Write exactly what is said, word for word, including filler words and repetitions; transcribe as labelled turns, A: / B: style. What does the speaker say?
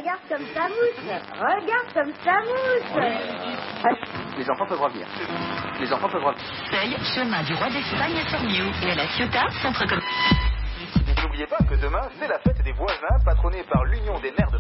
A: regarde comme ça mousse. Regarde comme ça mousse.
B: Les enfants peuvent revenir. Les enfants peuvent revenir.
C: Seuil, chemin du roi d'Espagne sur Miu et à la Ciotat, centre commercial.
B: N'oubliez pas que demain, c'est la fête des voisins patronnée par l'Union des maires de